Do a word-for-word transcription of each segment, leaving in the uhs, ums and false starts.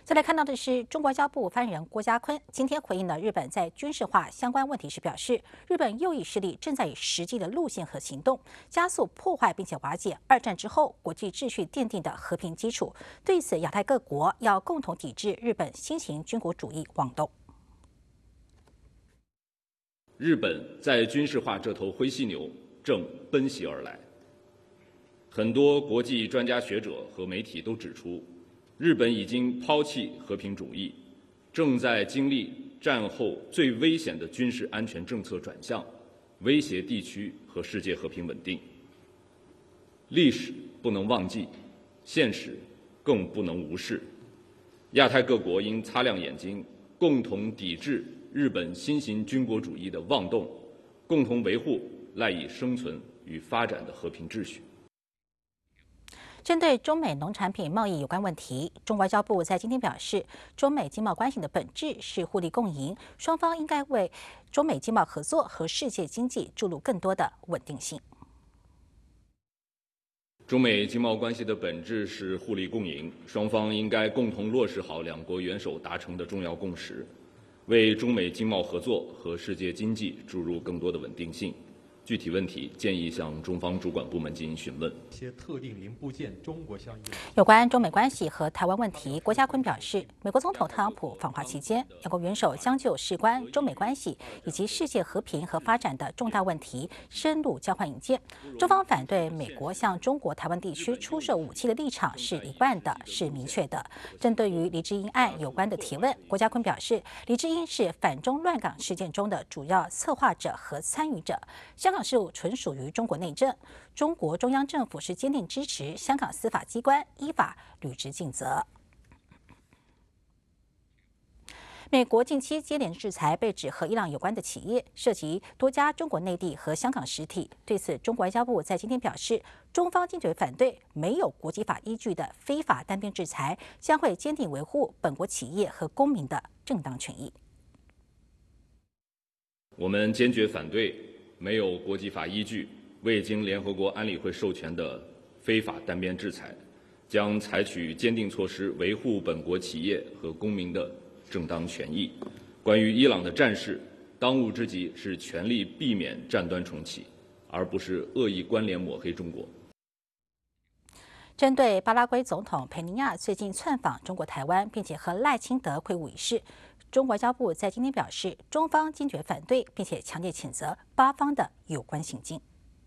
再来看到的是，中国外交部发言人郭家坤今天回应了日本在军事化相关问题时表示，日本右翼势力正在以实际的路线和行动加速破坏并且瓦解二战之后国际秩序奠定的和平基础。对此，亚太各国要共同抵制日本新型军国主义妄动。 日本在军事化这头灰犀牛正奔袭而来。很多国际专家学者和媒体都指出，日本已经抛弃和平主义，正在经历战后最危险的军事安全政策转向，威胁地区和世界和平稳定。历史不能忘记，现实更不能无视。亚太各国应擦亮眼睛，共同抵制日本新型军国主义的妄动，共同维护赖以生存与发展的和平秩序。 针对中美农产品贸易有关问题，中国外交部在今天表示，中美经贸关系的本质是互利共赢，双方应该为中美经贸合作和世界经济注入更多的稳定性。 中美经贸关系的本质是互利共赢，双方应该共同落实好两国元首达成的重要共识，为中美经贸合作和世界经济注入更多的稳定性。具体问题建议向中方主管部门进行询问。 一些特定零部件中国相应。 有关中美关系和台湾问题，郭家坤表示，美国总统特朗普访华期间，两国元首将就事关中美关系以及世界和平和发展的重大问题深入交换意见。中方反对美国向中国台湾地区出售武器的立场是一贯的，是明确的。针对于黎智英案有关的提问，郭家坤表示，黎智英是反中乱港事件中的主要策划者和参与者。香港事务纯属于中国内政，中国中央政府是坚定支持香港司法机关依法履职尽责。美国近期接连制裁被指和伊朗有关的企业，涉及多家中国内地和香港实体。对此，中国外交部在今天表示，中方坚决反对没有国际法依据的非法单边制裁，将会坚定维护本国企业和公民的正当权益。 我们坚决反对没有国际法依据、未经联合国安理会授权的非法单边制裁，将采取坚定措施维护本国企业和公民的正当权益。关于伊朗的战事，当务之急是全力避免战端重启，而不是恶意关联抹黑中国。 针对巴拉圭总统佩尼亚最近窜访中国台湾，并且和赖清德会晤一事，中国外交部在今天表示，中方坚决反对，并且强烈谴责巴方的有关行径。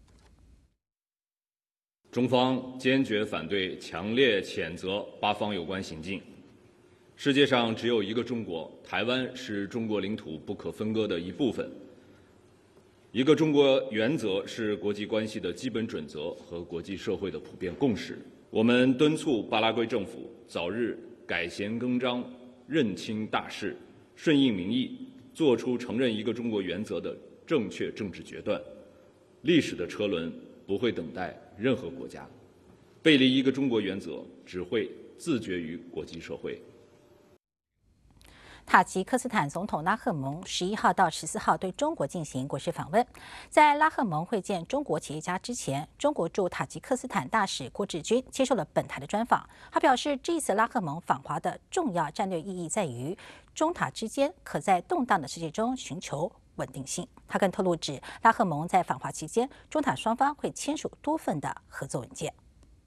中方坚决反对，强烈谴责巴方有关行径。世界上只有一个中国，台湾是中国领土不可分割的一部分。一个中国原则是国际关系的基本准则和国际社会的普遍共识。我们敦促巴拉圭政府早日改弦更张，认清大势，顺应民意，做出承认一个中国原则的正确政治决断。历史的车轮不会等待任何国家，背离一个中国原则只会自绝于国际社会。 塔吉克斯坦总统拉赫蒙十一号到十四号对中国进行国事访问。在拉赫蒙会见中国企业家之前，中国驻塔吉克斯坦大使郭志军接受了本台的专访。他表示，这一次拉赫蒙访华的重要战略意义在于中塔之间可在动荡的世界中寻求稳定性。他更透露指，拉赫蒙在访华期间，中塔双方会签署多份的合作文件。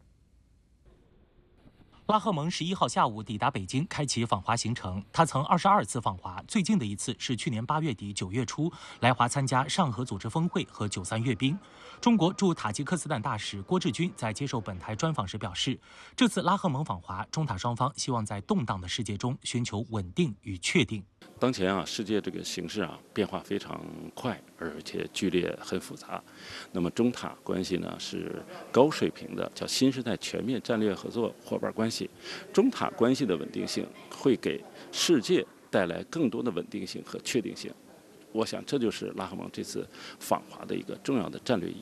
拉赫蒙十一号下午抵达北京，开启访华行程。他曾二十二次访华，最近的一次是去年八月底九月初来华参加上合组织峰会和九三阅兵。中国驻塔吉克斯坦大使郭志军在接受本台专访时表示，这次拉赫蒙访华，中塔双方希望在动荡的世界中寻求稳定与确定。 当前啊，世界这个形势啊变化非常快，而且剧烈很复杂。那么中塔关系呢是高水平的，叫新时代全面战略合作伙伴关系。中塔关系的稳定性会给世界带来更多的稳定性和确定性。我想这就是拉赫蒙这次访华的一个重要的战略意义。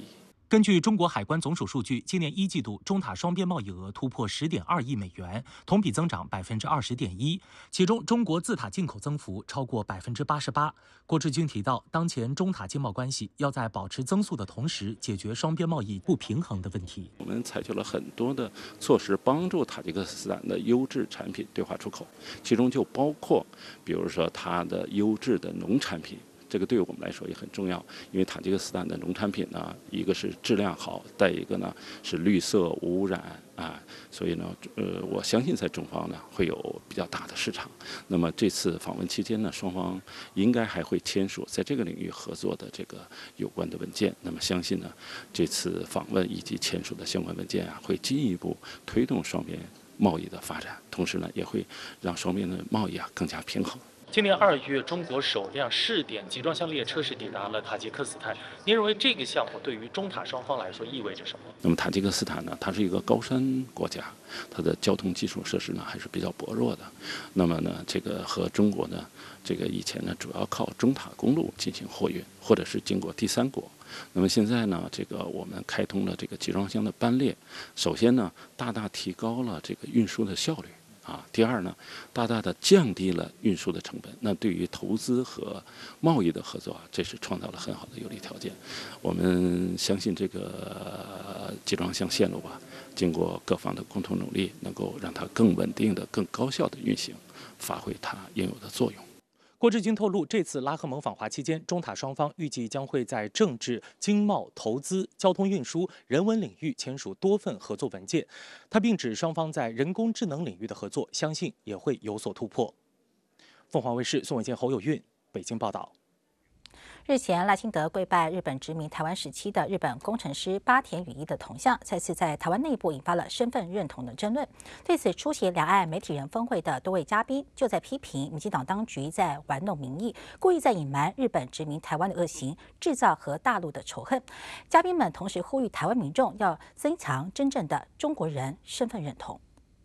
根据中国海关总署数据，今年一季度中塔双边贸易额突破十点二亿美元，同比增长百分之二十点一。其中，中国自塔进口增幅超过百分之八十八。郭志军提到，当前中塔经贸关系要在保持增速的同时，解决双边贸易不平衡的问题。 我们采取了很多的措施，帮助塔吉克斯坦的优质产品对华出口，其中就包括，比如说它的优质的农产品。这个对于我们来说也很重要，因为塔吉克斯坦的农产品呢，一个是质量好，再一个呢是绿色无污染啊，所以呢，呃，我相信在中方呢会有比较大的市场。那么这次访问期间呢，双方应该还会签署在这个领域合作的这个有关的文件。那么相信呢，这次访问以及签署的相关文件啊，会进一步推动双边贸易的发展，同时呢，也会让双边的贸易啊更加平衡。 今年二月，中国首辆试点集装箱列车是抵达了塔吉克斯坦。您认为这个项目对于中塔双方来说意味着什么？ 那么塔吉克斯坦呢，它是一个高山国家，它的交通基础设施呢还是比较薄弱的。那么呢，这个和中国呢，这个以前呢主要靠中塔公路进行货运，或者是经过第三国。那么现在呢，这个我们开通了这个集装箱的班列，首先呢，大大提高了这个运输的效率。啊，第二呢，大大的降低了运输的成本。那对于投资和贸易的合作啊，这是创造了很好的有利条件。我们相信这个集装箱线路啊，经过各方的共同努力，能够让它更稳定的、更高效的运行，发挥它应有的作用。 郭志军透露，这次拉赫蒙访华期间，中塔双方预计将会在政治、经贸、投资、交通运输、人文领域签署多份合作文件。他并指，双方在人工智能领域的合作，相信也会有所突破。凤凰卫视宋伟健、侯友运北京报道。 日前，赖清德跪拜日本殖民台湾时期的日本工程师八田羽一的铜像，再次在台湾内部引发了身份认同的争论。对此，出席两岸媒体人峰会的多位嘉宾就在批评民进党当局在玩弄民意，故意在隐瞒日本殖民台湾的恶行，制造和大陆的仇恨。嘉宾们同时呼吁台湾民众要增强真正的中国人身份认同。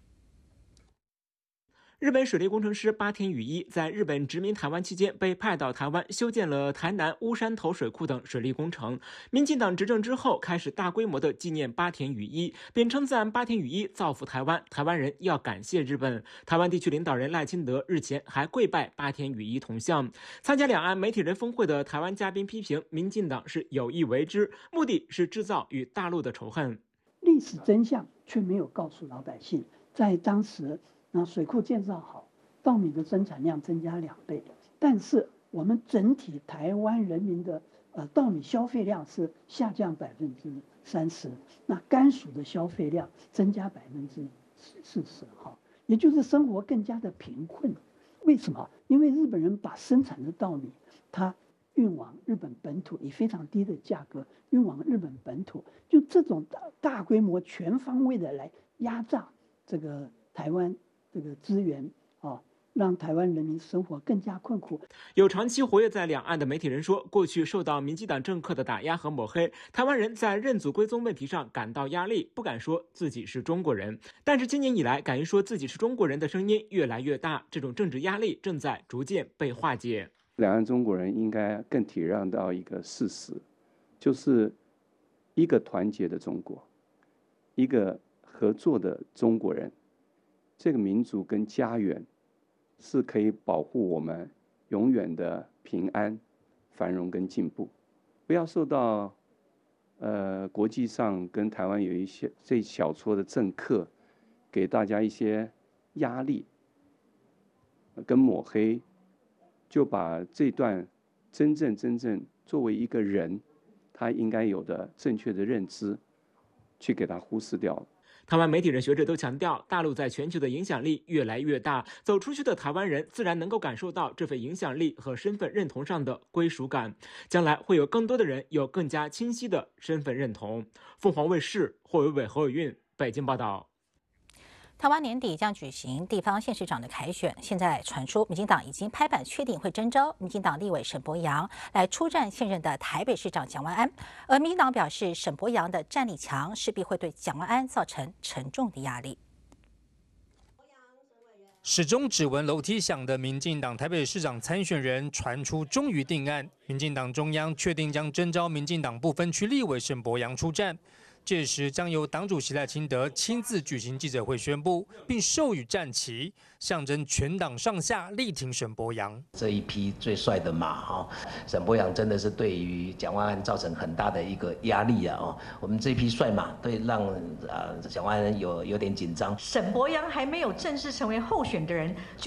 日本水利工程师八田羽一在日本殖民台湾期间被派到台湾修建了台南乌山头水库等水利工程。民进党执政之后，开始大规模的纪念八田羽一，并称赞八田羽一造福台湾，台湾人要感谢日本。台湾地区领导人赖清德日前还跪拜八田羽一铜像。参加两岸媒体人峰会的台湾嘉宾批评民进党是有意为之，目的是制造与大陆的仇恨。 历史真相却没有告诉老百姓，在当时。那水库建造好，稻米的生产量增加两倍，但是我们整体台湾人民的呃稻米消费量是下降百分之三十，那甘薯的消费量增加百分之四十，哈，也就是生活更加的贫困。为什么？因为日本人把生产的稻米，它运往日本本土，以非常低的价格运往日本本土，就这种大大规模、全方位的来压榨这个台湾。这个资源啊，让台湾人民生活更加困苦。 有长期活跃在两岸的媒体人说，过去受到民进党政客的打压和抹黑，台湾人在认祖归宗问题上感到压力，不敢说自己是中国人。但是今年以来，敢于说自己是中国人的声音越来越大，这种政治压力正在逐渐被化解。 两岸中国人应该更体谅到一个事实，就是一个团结的中国，一个合作的中国人。这个民族跟家园是可以保护我们永远的平安、繁荣跟进步，不要受到呃国际上跟台湾有一些这小撮的政客给大家一些压力跟抹黑，就把这段真正真正作为一个人他应该有的正确的认知去给他忽视掉了。 台湾媒体人、学者都强调，大陆在全球的影响力越来越大，走出去的台湾人自然能够感受到这份影响力和身份认同上的归属感。将来会有更多的人有更加清晰的身份认同。凤凰卫视霍伟伟、侯友运北京报道。 台湾年底将举行地方县市长的凯选，现在传出民进党已经拍板确定会征召民进党立委沈伯洋来出战现任的台北市长蒋万安，而民进党表示沈伯洋的战力强，势必会对蒋万安造成沉重的压力。 始终只闻楼梯响的民进党台北市长参选人传出终于定案，民进党中央确定将征召民进党不分区立委沈伯洋出战。届时将由党主席赖清德亲自举行记者会宣布，并授予战旗，象征全党上下力挺沈伯洋。 这一匹最帅的马哈，沈伯洋真的是对于蒋万安造成很大的一个压力啊！哦，我们这匹帅马对让呃蒋万安有有点紧张。 沈伯洋还没有正式成为候选的人。